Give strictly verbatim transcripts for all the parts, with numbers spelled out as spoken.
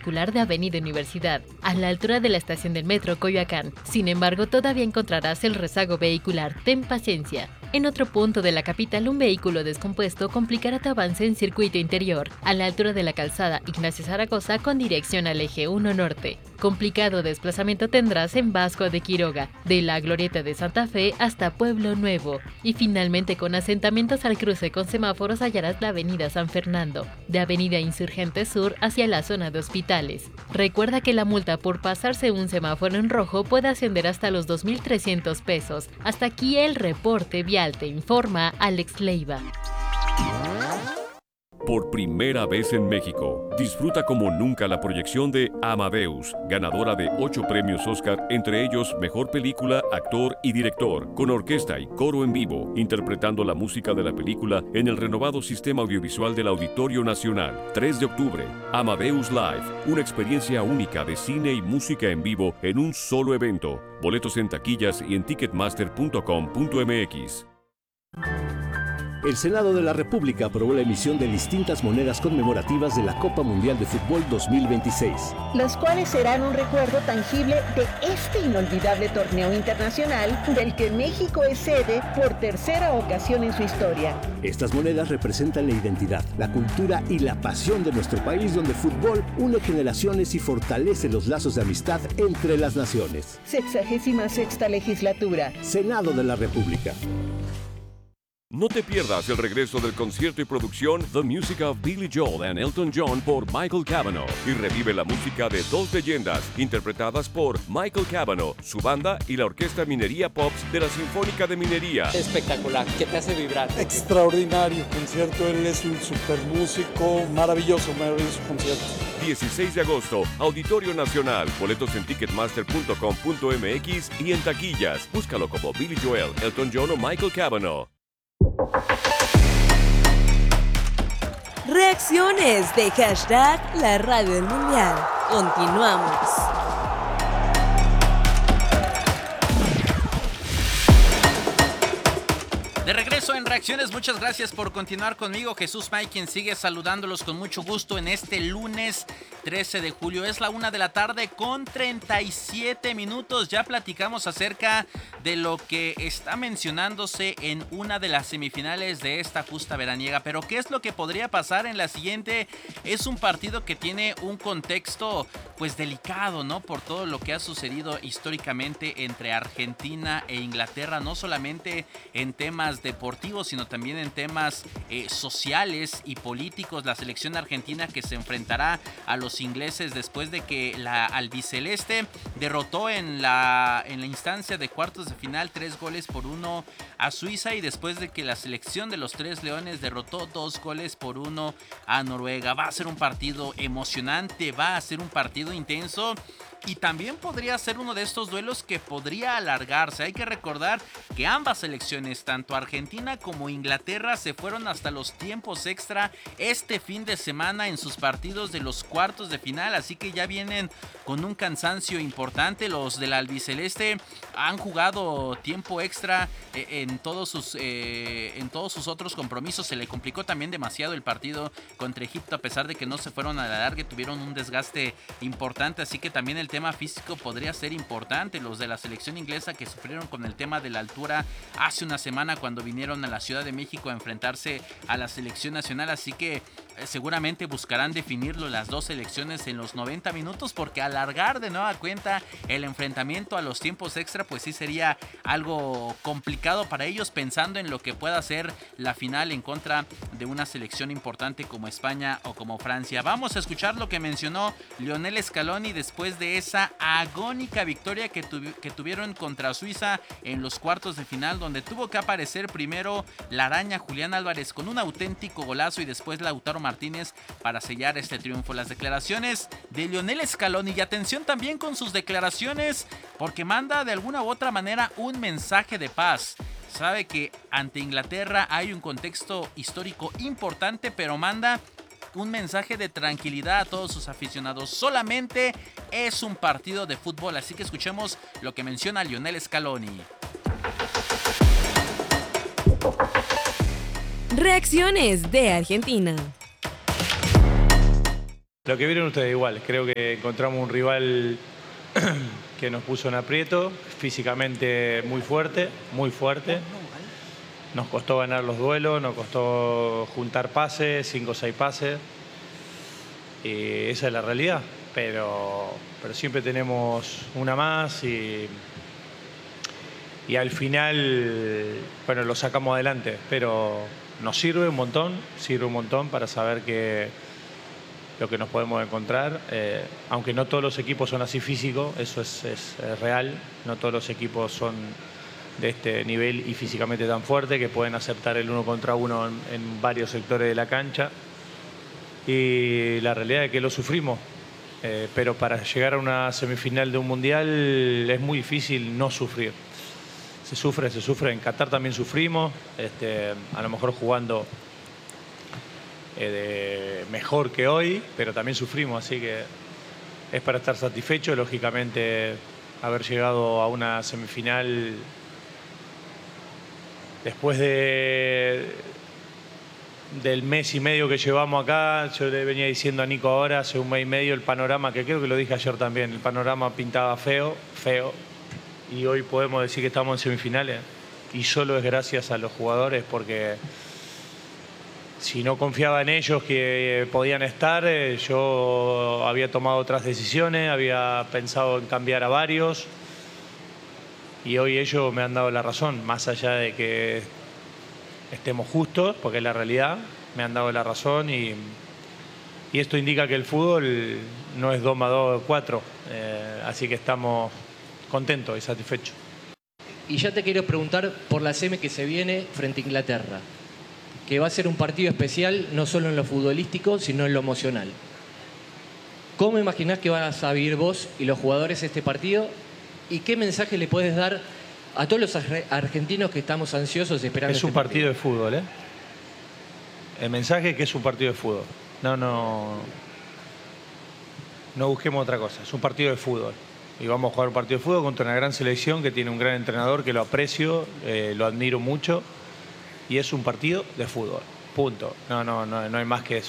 vehicular de Avenida Universidad, a la altura de la estación del metro Coyoacán. Sin embargo, todavía encontrarás el rezago vehicular. Ten paciencia. En otro punto de la capital, un vehículo descompuesto complicará tu avance en circuito interior, a la altura de la calzada Ignacio Zaragoza con dirección al eje uno norte. Complicado desplazamiento tendrás en Vasco de Quiroga, de la Glorieta de Santa Fe hasta Pueblo Nuevo. Y finalmente, con asentamientos al cruce con semáforos, hallarás la avenida San Fernando, de avenida Insurgente Sur hacia la zona de hospitales. Recuerda que la multa por pasarse un semáforo en rojo puede ascender hasta los dos mil trescientos pesos. Hasta aquí el reporte vial, te informa Alex Leiva. Por primera vez en México, disfruta como nunca la proyección de Amadeus, ganadora de ocho premios Oscar, entre ellos Mejor Película, Actor y Director, con orquesta y coro en vivo, interpretando la música de la película en el renovado sistema audiovisual del Auditorio Nacional. tres de octubre, Amadeus Live, una experiencia única de cine y música en vivo en un solo evento. Boletos en taquillas y en ticketmaster punto com punto m x. El Senado de la República aprobó la emisión de distintas monedas conmemorativas de la Copa Mundial de Fútbol dos mil veintiséis. Las cuales serán un recuerdo tangible de este inolvidable torneo internacional del que México es sede por tercera ocasión en su historia. Estas monedas representan la identidad, la cultura y la pasión de nuestro país, donde el fútbol une generaciones y fortalece los lazos de amistad entre las naciones. Sexagésima sexta legislatura. Senado de la República. No te pierdas el regreso del concierto y producción The Music of Billy Joel and Elton John por Michael Cavanaugh, y revive la música de dos leyendas interpretadas por Michael Cavanaugh, su banda y la Orquesta Minería Pops de la Sinfónica de Minería. Espectacular, que te hace vibrar. Extraordinario concierto, él es un super músico, maravilloso, maravilloso concierto. dieciséis de agosto, Auditorio Nacional, boletos en ticketmaster punto com punto m x y en taquillas. Búscalo como Billy Joel, Elton John o Michael Cavanaugh. Reacciones de hashtag La Radio del Mundial. Continuamos. De regreso en Reacciones, muchas gracias por continuar conmigo. Jesús May, quien sigue saludándolos con mucho gusto en este lunes trece de julio. Es la una de la tarde con treinta y siete minutos. Ya platicamos acerca de lo que está mencionándose en una de las semifinales de esta justa veraniega. Pero ¿qué es lo que podría pasar en la siguiente? Es un partido que tiene un contexto pues delicado, ¿no? Por todo lo que ha sucedido históricamente entre Argentina e Inglaterra, no solamente en temas deportivos, sino también en temas eh, sociales y políticos. La selección argentina que se enfrentará a los ingleses después de que la albiceleste derrotó en la, en la instancia de cuartos de final tres goles por uno a Suiza, y después de que la selección de los Tres Leones derrotó dos goles por uno a Noruega. Va a ser un partido emocionante, va a ser un partido intenso, y también podría ser uno de estos duelos que podría alargarse. Hay que recordar que ambas selecciones, tanto Argentina como Inglaterra, se fueron hasta los tiempos extra este fin de semana en sus partidos de los cuartos de final, así que ya vienen con un cansancio importante. Los del albiceleste han jugado tiempo extra en todos sus eh, en todos sus otros compromisos. Se le complicó también demasiado el partido contra Egipto, a pesar de que no se fueron a la larga, tuvieron un desgaste importante, así que también el tema físico podría ser importante. Los de la selección inglesa, que sufrieron con el tema de la altura hace una semana cuando vinieron a la Ciudad de México a enfrentarse a la selección nacional, así que eh, seguramente buscarán definirlo las dos selecciones en los noventa minutos, porque alargar de nueva cuenta el enfrentamiento a los tiempos extra pues sí sería algo complicado para ellos, pensando en lo que pueda ser la final en contra de una selección importante como España o como Francia. Vamos a escuchar lo que mencionó Lionel Scaloni después de esa agónica victoria que, tuvi- que tuvieron contra Suiza en los cuartos de final, donde tuvo que aparecer primero la araña Julián Álvarez con un auténtico golazo y después Lautaro Martínez para sellar este triunfo. Las declaraciones de Lionel Scaloni, y atención también con sus declaraciones, porque manda de alguna u otra manera un mensaje de paz. Sabe que ante Inglaterra hay un contexto histórico importante, pero manda un mensaje de tranquilidad a todos sus aficionados. Solamente es un partido de fútbol, así que escuchemos lo que menciona Lionel Scaloni. Reacciones de Argentina. Lo que vieron ustedes igual, creo que encontramos un rival que nos puso en aprieto, físicamente muy fuerte, muy fuerte. Nos costó ganar los duelos, nos costó juntar pases, cinco o seis pases. Y esa es la realidad, pero, pero siempre tenemos una más y, y al final, bueno, lo sacamos adelante. Pero nos sirve un montón, sirve un montón para saber que lo que nos podemos encontrar, eh, aunque no todos los equipos son así físicos, eso es, es, es real, no todos los equipos son de este nivel y físicamente tan fuerte que pueden aceptar el uno contra uno en, en varios sectores de la cancha. Y la realidad es que lo sufrimos, eh, pero para llegar a una semifinal de un mundial es muy difícil no sufrir. Se sufre, se sufre. En Qatar también sufrimos, este, a lo mejor jugando eh, de mejor que hoy, pero también sufrimos, así que es para estar satisfecho. Lógicamente, haber llegado a una semifinal después de, del mes y medio que llevamos acá, yo le venía diciendo a Nico ahora, hace un mes y medio, el panorama, que creo que lo dije ayer también, el panorama pintaba feo, feo, y hoy podemos decir que estamos en semifinales, y solo es gracias a los jugadores, porque si no confiaba en ellos que podían estar, yo había tomado otras decisiones, había pensado en cambiar a varios, y hoy ellos me han dado la razón, más allá de que estemos justos, porque es la realidad, me han dado la razón y, y esto indica que el fútbol no es dos más dos, cuatro, eh, así que estamos contentos y satisfechos. Y ya te quiero preguntar por la semi que se viene frente a Inglaterra, que va a ser un partido especial no solo en lo futbolístico, sino en lo emocional. ¿Cómo imaginás que vas a vivir vos y los jugadores este partido? ¿Y qué mensaje le puedes dar a todos los argentinos que estamos ansiosos esperando? Es un este partido partido de fútbol, ¿eh? El mensaje es que es un partido de fútbol. No, no, no busquemos otra cosa. Es un partido de fútbol. Y vamos a jugar un partido de fútbol contra una gran selección que tiene un gran entrenador que lo aprecio, eh, lo admiro mucho. Y es un partido de fútbol. Punto. No, no, no, no hay más que eso.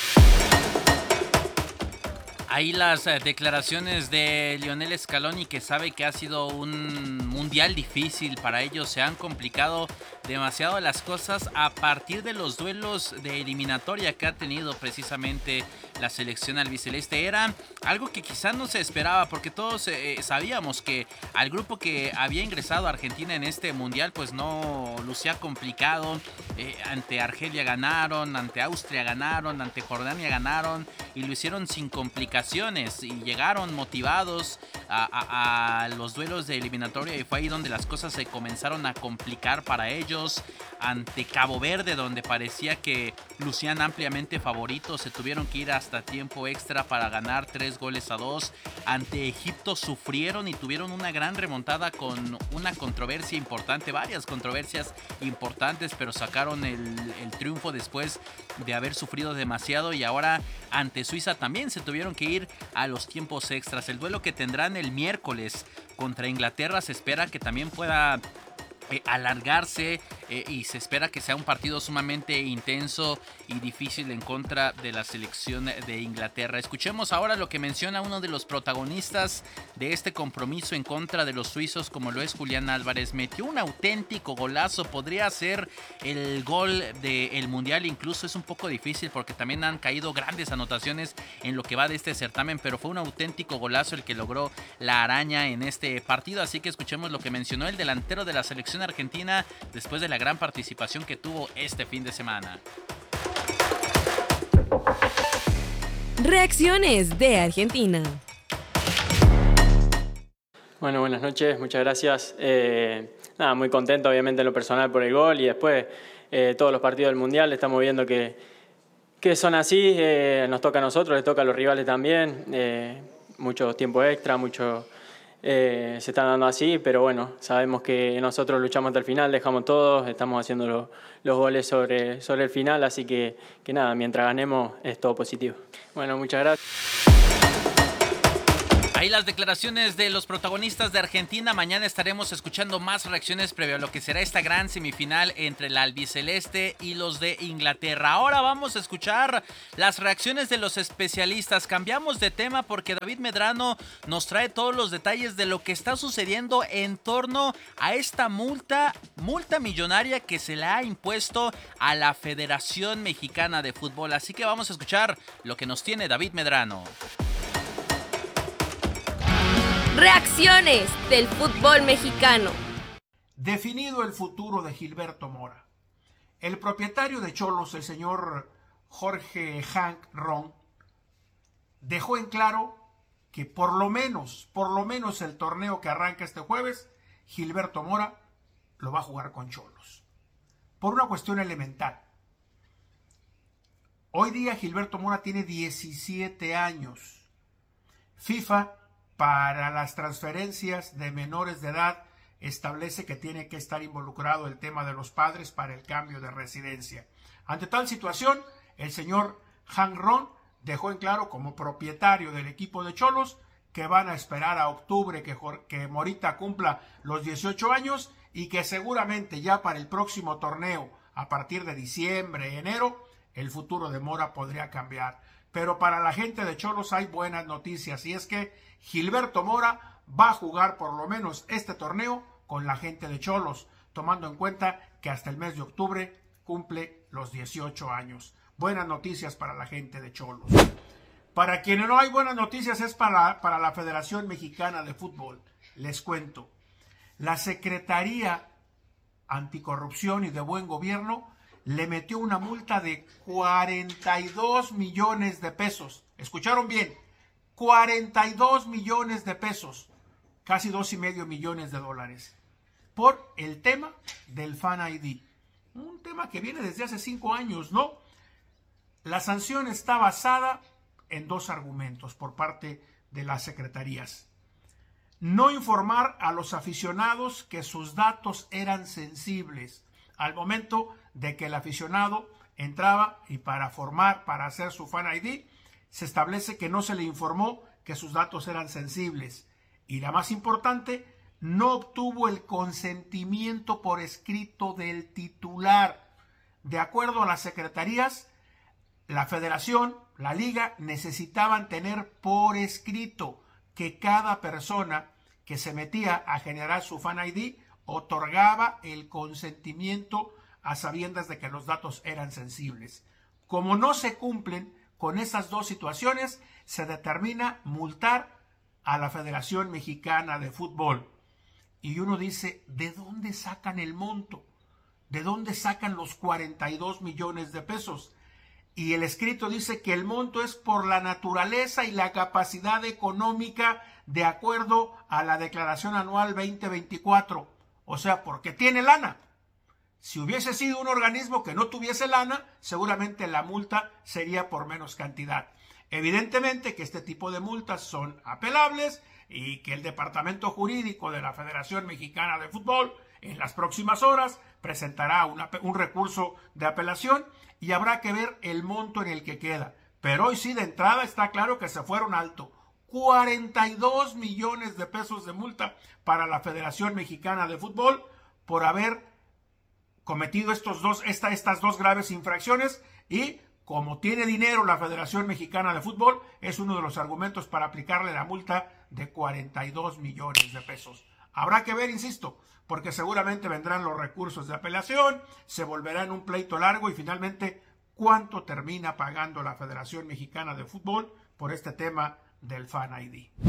Ahí las eh, declaraciones de Lionel Scaloni, que sabe que ha sido un mundial difícil para ellos. Se han complicado demasiado las cosas a partir de los duelos de eliminatoria que ha tenido precisamente la selección albiceleste. Era algo que quizás no se esperaba, porque todos eh, sabíamos que al grupo que había ingresado a Argentina en este mundial pues no lucía complicado. Eh, ante Argelia ganaron, ante Austria ganaron, ante Jordania ganaron y lo hicieron sin complicaciones y llegaron motivados a, a, a los duelos de eliminatoria, y fue ahí donde las cosas se comenzaron a complicar para ellos. Ante Cabo Verde, donde parecía que lucían ampliamente favoritos, se tuvieron que ir hasta tiempo extra para ganar tres goles a dos. Ante Egipto sufrieron y tuvieron una gran remontada con una controversia importante, varias controversias importantes, pero sacaron el, el triunfo después de haber sufrido demasiado. Y ahora ante Suiza también se tuvieron que ir a los tiempos extras. El duelo que tendrán el miércoles contra Inglaterra se espera que también pueda Eh, alargarse eh, y se espera que sea un partido sumamente intenso y difícil en contra de la selección de Inglaterra. Escuchemos ahora lo que menciona uno de los protagonistas de este compromiso en contra de los suizos, como lo es Julián Álvarez. Metió un auténtico golazo, podría ser el gol del Mundial, incluso es un poco difícil porque también han caído grandes anotaciones en lo que va de este certamen, pero fue un auténtico golazo el que logró la araña en este partido. Así que escuchemos lo que mencionó el delantero de la selección argentina después de la gran participación que tuvo este fin de semana. Reacciones de Argentina. Bueno, buenas noches, muchas gracias. Eh, nada, muy contento obviamente en lo personal por el gol, y después eh, todos los partidos del Mundial estamos viendo que, que son así, eh, nos toca a nosotros, les toca a los rivales también, eh, mucho tiempo extra, mucho... Eh, se están dando así, pero bueno, sabemos que nosotros luchamos hasta el final, dejamos todo, estamos haciendo lo, los goles sobre, sobre el final, así que, que nada, mientras ganemos es todo positivo. Bueno, muchas gracias. Ahí las declaraciones de los protagonistas de Argentina. Mañana estaremos escuchando más reacciones previo a lo que será esta gran semifinal entre la albiceleste y los de Inglaterra. Ahora vamos a escuchar las reacciones de los especialistas. Cambiamos de tema porque David Medrano nos trae todos los detalles de lo que está sucediendo en torno a esta multa, multa millonaria que se le ha impuesto a la Federación Mexicana de Fútbol. Así que vamos a escuchar lo que nos tiene David Medrano. Reacciones del fútbol mexicano. Definido el futuro de Gilberto Mora. El propietario de Xolos, el señor Jorge Hank Ron, dejó en claro que por lo menos, por lo menos el torneo que arranca este jueves, Gilberto Mora lo va a jugar con Xolos. Por una cuestión elemental. Hoy día Gilberto Mora tiene diecisiete años. FIFA, para las transferencias de menores de edad, establece que tiene que estar involucrado el tema de los padres para el cambio de residencia. Ante tal situación, el señor Hank Ron dejó en claro como propietario del equipo de Xolos que van a esperar a octubre que, que Morita cumpla los dieciocho años y que seguramente ya para el próximo torneo, a partir de diciembre, enero, el futuro de Mora podría cambiar. Pero para la gente de Xolos hay buenas noticias y es que Gilberto Mora va a jugar por lo menos este torneo con la gente de Xolos, tomando en cuenta que hasta el mes de octubre cumple los dieciocho años. Buenas noticias para la gente de Xolos. Para quienes no hay buenas noticias es para, para la Federación Mexicana de Fútbol. Les cuento, la Secretaría Anticorrupción y de Buen Gobierno le metió una multa de cuarenta y dos millones de pesos. ¿Escucharon bien? cuarenta y dos millones de pesos, casi dos y medio millones de dólares, por el tema del Fan I D. Un tema que viene desde hace cinco años, ¿no? La sanción está basada en dos argumentos por parte de las secretarías. No informar a los aficionados que sus datos eran sensibles al momento de que el aficionado entraba y para formar, para hacer su Fan I D, se establece que no se le informó que sus datos eran sensibles. Y la más importante, no obtuvo el consentimiento por escrito del titular. De acuerdo a las secretarías, la federación, la liga, necesitaban tener por escrito que cada persona que se metía a generar su Fan I D otorgaba el consentimiento a sabiendas de que los datos eran sensibles. Como no se cumplen con esas dos situaciones, se determina multar a la Federación Mexicana de Fútbol. Y uno dice, ¿de dónde sacan el monto? ¿De dónde sacan los cuarenta y dos millones de pesos? Y el escrito dice que el monto es por la naturaleza y la capacidad económica de acuerdo a la Declaración Anual veinte veinticuatro. O sea, porque tiene lana. Si hubiese sido un organismo que no tuviese lana, seguramente la multa sería por menos cantidad. Evidentemente que este tipo de multas son apelables y que el Departamento Jurídico de la Federación Mexicana de Fútbol en las próximas horas presentará una, un recurso de apelación y habrá que ver el monto en el que queda. Pero hoy sí, de entrada está claro que se fueron alto. cuarenta y dos millones de pesos de multa para la Federación Mexicana de Fútbol por haber cometido estos dos, esta, estas dos graves infracciones y como tiene dinero la Federación Mexicana de Fútbol, es uno de los argumentos para aplicarle la multa de cuarenta y dos millones de pesos. Habrá que ver, insisto, porque seguramente vendrán los recursos de apelación, se volverá en un pleito largo y finalmente, ¿cuánto termina pagando la Federación Mexicana de Fútbol por este tema del Fan I D?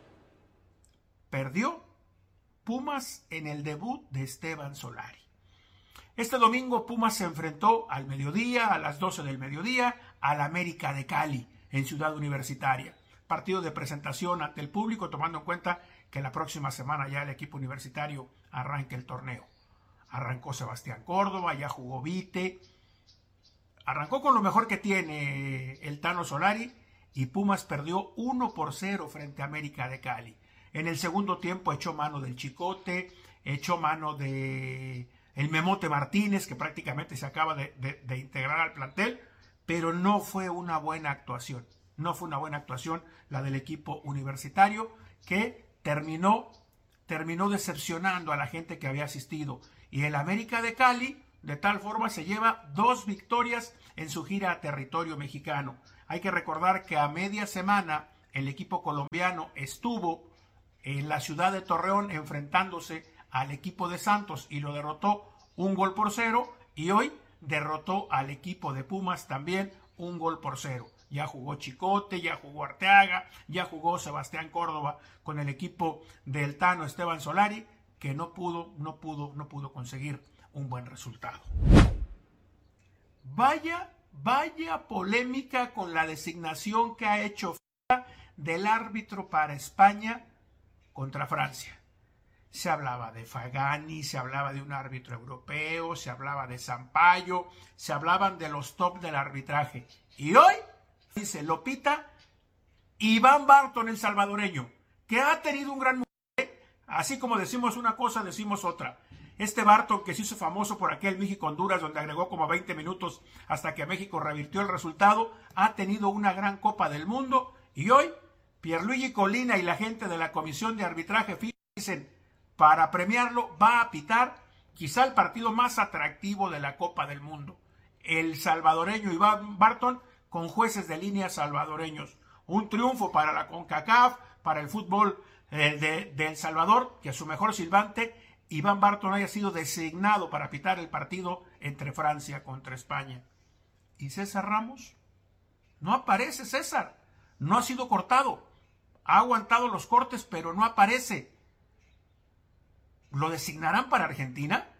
Perdió Pumas en el debut de Esteban Solari. Este domingo Pumas se enfrentó al mediodía, a las doce del mediodía, al América de Cali, en Ciudad Universitaria. Partido de presentación ante el público, tomando en cuenta que la próxima semana ya el equipo universitario arranque el torneo. Arrancó Sebastián Córdoba, ya jugó Vite. Arrancó con lo mejor que tiene el Tano Solari y Pumas perdió uno por cero frente a América de Cali. En el segundo tiempo echó mano del Chicote, echó mano de el Memote Martínez, que prácticamente se acaba de, de, de integrar al plantel, pero no fue una buena actuación. no fue una buena actuación la del equipo universitario, que terminó, terminó decepcionando a la gente que había asistido. Y el América de Cali, de tal forma, se lleva dos victorias en su gira a territorio mexicano. Hay que recordar que a media semana el equipo colombiano estuvo en la ciudad de Torreón enfrentándose al equipo de Santos y lo derrotó un gol por cero, y hoy derrotó al equipo de Pumas también un gol por cero. Ya jugó Chicote, ya jugó Arteaga, ya jugó Sebastián Córdoba con el equipo del Tano Esteban Solari, que no pudo, no pudo, no pudo conseguir un buen resultado. Vaya, vaya polémica con la designación que ha hecho FIFA del árbitro para España contra Francia. Se hablaba de Fagani, se hablaba de un árbitro europeo, se hablaba de Sampaio, se hablaban de los top del arbitraje. Y hoy, dice, lo pita Iván Barton, el salvadoreño, que ha tenido un gran mundial. Así como decimos una cosa, decimos otra. Este Barton, que se hizo famoso por aquel México-Honduras, donde agregó como veinte minutos hasta que México revirtió el resultado, ha tenido una gran Copa del Mundo. Y hoy, Pierluigi Colina y la gente de la Comisión de Arbitraje FIFA dicen, para premiarlo va a pitar quizá el partido más atractivo de la Copa del Mundo. El salvadoreño Iván Barton con jueces de línea salvadoreños. Un triunfo para la CONCACAF, para el fútbol eh, de, de El Salvador, que su mejor silbante, Iván Barton, haya sido designado para pitar el partido entre Francia contra España. ¿Y César Ramos? No aparece César. No ha sido cortado. Ha aguantado los cortes, pero no aparece. ¿Lo designarán para Argentina?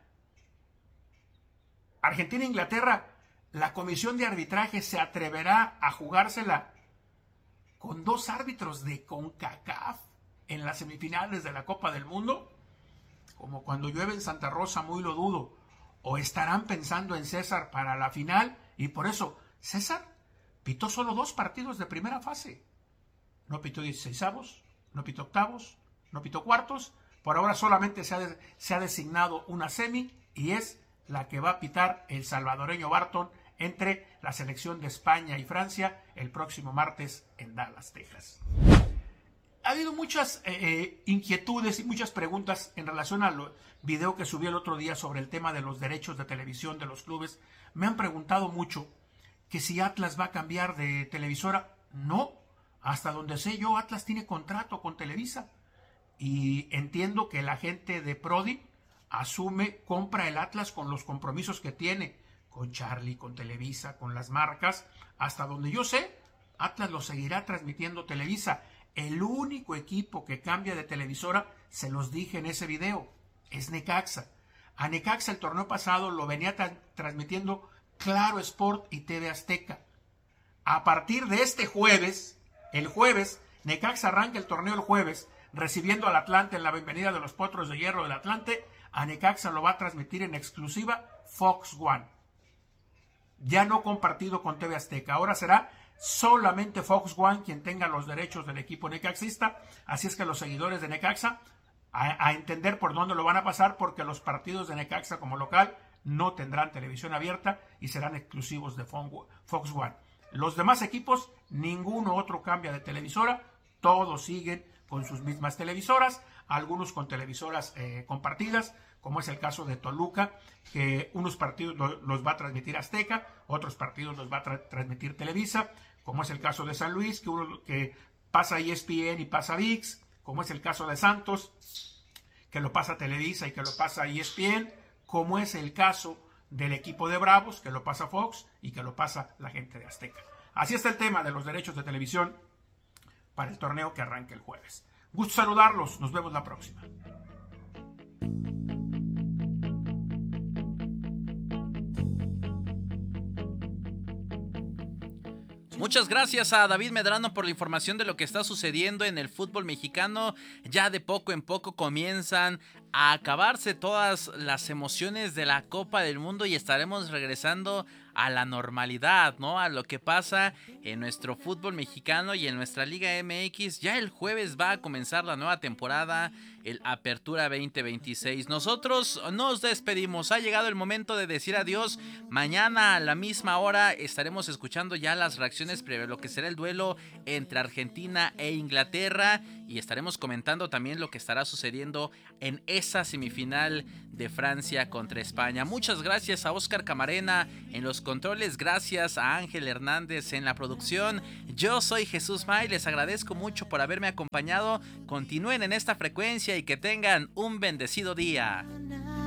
Argentina-Inglaterra, la comisión de arbitraje se atreverá a jugársela con dos árbitros de CONCACAF en las semifinales de la Copa del Mundo. Como cuando llueve en Santa Rosa, muy lo dudo. O estarán pensando en César para la final, y por eso César pitó solo dos partidos de primera fase. No pitó dieciseisavos, no pitó octavos, no pitó cuartos. Por ahora solamente se ha, de, se ha designado una semi, y es la que va a pitar el salvadoreño Barton entre la selección de España y Francia el próximo martes en Dallas, Texas. Ha habido muchas eh, inquietudes y muchas preguntas en relación al video que subí el otro día sobre el tema de los derechos de televisión de los clubes. Me han preguntado mucho que si Atlas va a cambiar de televisora. No, hasta donde sé yo, Atlas tiene contrato con Televisa. Y entiendo que la gente de Prodi asume, compra el Atlas con los compromisos que tiene con Charlie, con Televisa, con las marcas. Hasta donde yo sé, Atlas lo seguirá transmitiendo Televisa. El único equipo que cambia de televisora, se los dije en ese video, es Necaxa. A Necaxa el torneo pasado lo venía tra- transmitiendo Claro Sport y T V Azteca. A partir de este jueves, el jueves, Necaxa arranca el torneo el jueves, recibiendo al Atlante en la bienvenida de los Potros de Hierro del Atlante. A Necaxa lo va a transmitir en exclusiva Fox One. Ya no compartido con T V Azteca. Ahora será solamente Fox One quien tenga los derechos del equipo necaxista. Así es que los seguidores de Necaxa a, a entender por dónde lo van a pasar, porque los partidos de Necaxa como local no tendrán televisión abierta y serán exclusivos de Fox One. Los demás equipos, ninguno otro cambia de televisora. Todos siguen con sus mismas televisoras, algunos con televisoras eh, compartidas, como es el caso de Toluca, que unos partidos lo, los va a transmitir Azteca, otros partidos los va a tra- transmitir Televisa, como es el caso de San Luis, que, uno, que pasa E S P N y pasa V I X, como es el caso de Santos, que lo pasa Televisa y que lo pasa E S P N, como es el caso del equipo de Bravos, que lo pasa Fox y que lo pasa la gente de Azteca. Así está el tema de los derechos de televisión para el torneo que arranca el jueves. Gusto saludarlos, nos vemos la próxima. Muchas gracias a David Medrano por la información de lo que está sucediendo en el fútbol mexicano. Ya de poco en poco comienzan a acabarse todas las emociones de la Copa del Mundo y estaremos regresando a la normalidad, ¿no? A lo que pasa en nuestro fútbol mexicano y en nuestra Liga M X. Ya el jueves va a comenzar la nueva temporada el Apertura veinte veintiséis. Nosotros nos despedimos, ha llegado el momento de decir adiós. Mañana a la misma hora estaremos escuchando ya las reacciones previo a lo que será el duelo entre Argentina e Inglaterra, y estaremos comentando también lo que estará sucediendo en esa semifinal de Francia contra España. Muchas gracias a Oscar Camarena en los controles, gracias a Ángel Hernández en la producción. Yo soy Jesús May, les agradezco mucho por haberme acompañado. Continúen en esta frecuencia y que tengan un bendecido día.